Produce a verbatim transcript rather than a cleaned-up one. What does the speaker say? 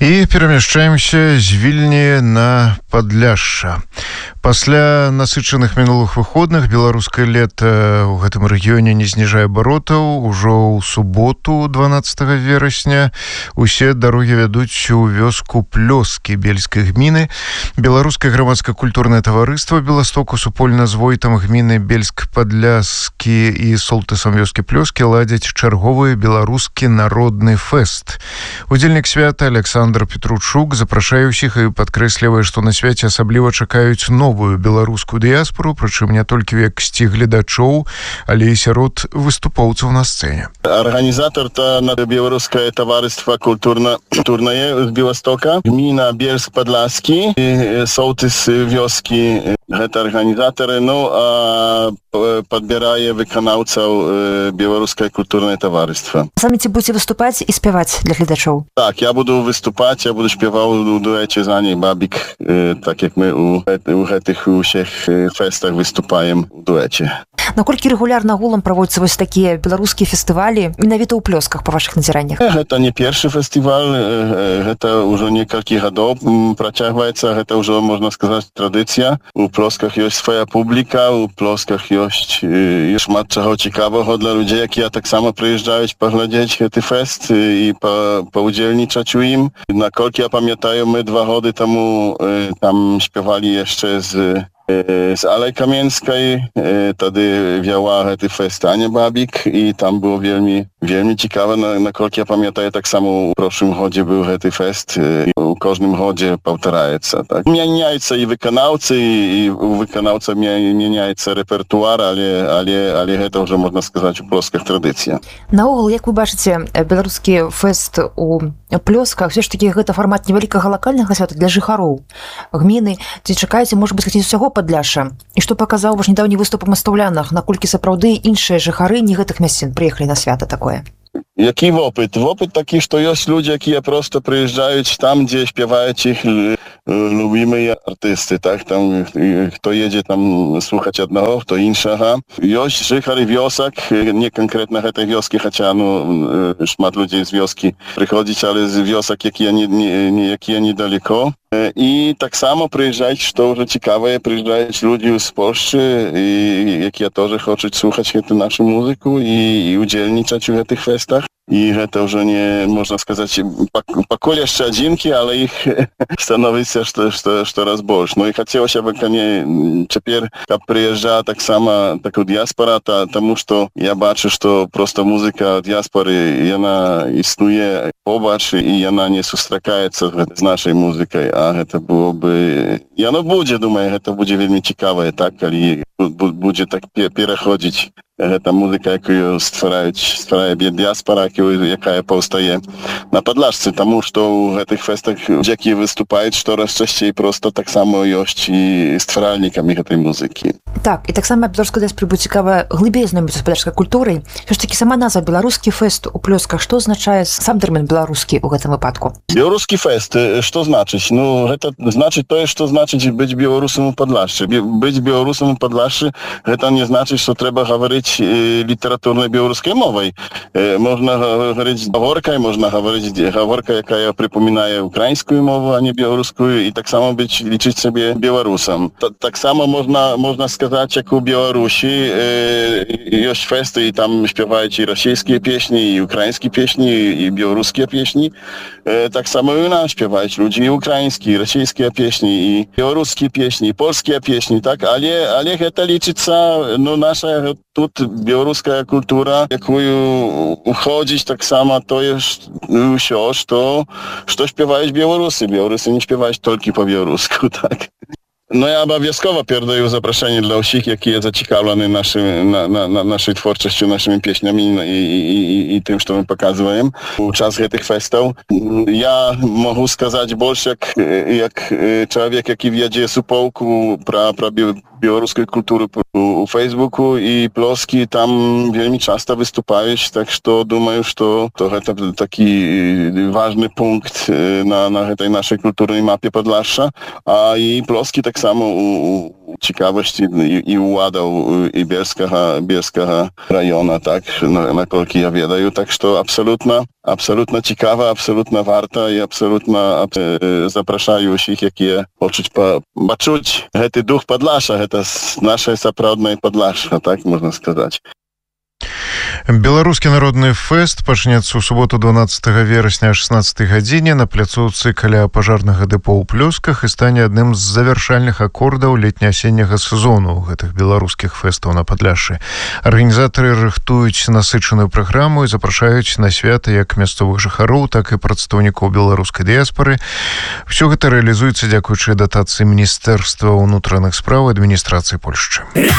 І перамяшчаемся з Вільні на Падляшша. Пасля насычаных мінулых выходных беларускае лета ў гэтым рэгіёне не зніжае абаротаў. Ужо ў суботу, дванаццатага верасня, усе дарогі вядуць у вёску Плёскі бельскай гміны. Беларускае грамадска-культурнае таварыства Беластоку супольна з войтам гміны Бельск-Падляскі і солтысам вёскі Плёскі ладзяць чарговы беларускі народны фэст. Удзельнік свята Александр Петручук запрашае ўсіх і падкрэслівае, што на свяце асабліва чакаюць новую беларускую дыяспору, прычым не толькі в якасці гледачоў, але і сярод выступоўцаў на сцэне. Арганізатор та беларускае таварыства культурнае з Беластока, гміна Бельск-Падляскі, солтыс вёскі, гэта арганізатары, ну а падбірае выканаўцаў беларускае культурнае таварыства. Самі ці будзе выступаць і спяваць для гледачоў? Так, я буду выступаць, я буду спяваў у дуэце з Аней Бабік, так як мы у, у гэтых усіх фестах выступаем у дуэце. Наколькі рэгулярна агулам праводзяцца вось такія беларускія фестывалі менавіта ў Плёсках, па вашых назіраннях? Гэта не першы фестываль, гэта ўжо некалькі гадоў працягваецца, гэта ўжо, можна сказаць, традыцыя. У Плёсках ёсць свая публіка, у Плёсках ёсць шмат чаго цікавага для людзей, якія таксама прыязджаюць паглядзець гэты фэст і паўдзельнічаць у ім. Наколькі я памятаю, мы два гады таму там спявалі яшчэ з z Alej Kamieńskiej, wtedy wiała гэты fest Ania Babik i tam było wielmi, wielmi ciekawe, na, na kolki ja pamiętam, tak samo u proszym chodzie był гэty fest i u każdym chodzie powtarzaється, tak. Zmieniają i wykonawcy, i u wykonawca zmieniaється repertuar, ale, ale, ale to już można сказать u polskich tradycja. Наогул, як вы бачыце, беларускі фэст у Плёсках, все ж таки гэта фармат невялікага лакальнага свята для жыхароў гміны, ці чакаеце, можа быць, хацець усяго Падляшша? І што паказаў ваш недаўні выступ у Мастаўлянах, наколькі сапраўды іншыя жыхары не гэтых мясцін прыехалі на свята такое? Jaki wopyt? Wopyt taki, że jest ludzie, jakie prosto przyjeżdżają tam, gdzie śpiewają ich lubimy artysty, tak? Tam, kto jedzie tam słuchać jednego, kto innego. Jest żychary wiosek, nie konkretnie tej wioski, chociaż no, szmat ludzi z wioski przychodzić, ale z wiosek, jakie nie, nie, nie, jakie niedaleko. I tak samo przyjeżdżać, to już ciekawe, przyjeżdżać ludzi z Polski, i jakie też chcą słuchać naszą muzykę i, i udzielniczać w tych festach. I to już nie, można сказать, поколь jeszcze одинки, ale ich stanowi się coraz больше. No i chciałoby, nie, теперь, jak przyjeżdża tak sama taka diaspora, to, тому что ja baczę, że prosto muzyka diaspory, ona istnieje pobacz i ona nie sustrzekaje z naszej muzyką, a to byłoby, ja no będzie, думаю, to będzie wielmi ciekawe, tak, ale będzie tak przechodzić. Ta muzyka, jaką stwarza diaspora, jaka powstaje na Podlaszce, тому что w tych festach, gdzie występują, coraz częściej prosto tak samo jest i stwaralnikami tej muzyki. Так, і таксама беларуская дыяспора будзе цікава глыбей знаёміцца з падляшскай культурай. Все ж таки сама назва беларускі фэст у Плёсках, што азначае сам тэрмін беларускі ў гэтым выпадку? Беларускі фэст, што значыць? Ну, гэта значыць тое, што значыць быць беларусам у Падляшшы. Быць беларусам у Падляшшы, гэта не значыць, што трэба гаварыць літаратурнай беларускай мовай. Можна гаварыць гаворкай, можна гаварыць гаворка, якая прыпамінае украінскую мову, а не беларускую, і таксама быць лічыць сябе беларусам. Таксама можна можна сказаць, jak u Białorusi jest festy i tam śpiewają i rosyjskie pieśni, i ukraińskie pieśni, i białoruskie pieśni. Tak samo i u nas śpiewają ludzie i ukraińskie, i rosyjskie pieśni, i białoruskie pieśni, i polskie pieśni, tak? Ale, ale to liczyć no nasza tu białoruska kultura, jaką uchodzić tak samo, to jest już to, że śpiewają Białorusy. Białorusy nie śpiewają tylko po białorusku, tak? No ja obowiązkowo pierdolę zaproszenie dla wszystkich, jakie zaciekawione naszy, na, na, na naszej twórczością, naszymi pieśniami i, i, i, i tym, co my pokazujemy podczas tych festów. Ja mogę сказать больше, jak, jak człowiek, jaki wiedzie supołku pra, pra białoruską kulturę u Facebooku i Plöski tam wielmi często występujesz, tak że думаю, że to, to taki ważny punkt na, na tej naszej kulturnej mapie Podlasza, a i Plöski tak samo u, цікавасці і, і ўладаў і Бельскага, Бельскага района, так, наколькі я ведаю. Так што абсалютна, абсалютна цікава, абсалютна варта і абсалютна запрашаю ўсіх, якія хочуць пачуць гэты дух Падлашша, гэта нашай сапраўднай Падлашша, так можна сказаць. Беларускі народны фэст пачнецца ў суботу дванаццатага верасня о шаснаццатай гадзіне на пляцоўцы каля пажарнага дэпо ў Плёсках і стане адным з завяршальных акордаў летне-асенняга сезону гэтых беларускіх фэстаў на Падляшшы. Арганізатары рыхтуюць насычаную праграму і запрашаюць на свята як мясцовых жыхароў, так і прадстаўнікоў беларускай дыяспары. Усё гэта рэалізуецца дзякуючы датацыі Міністэрства ўнутраных спраў адміністрацыі Польшчы.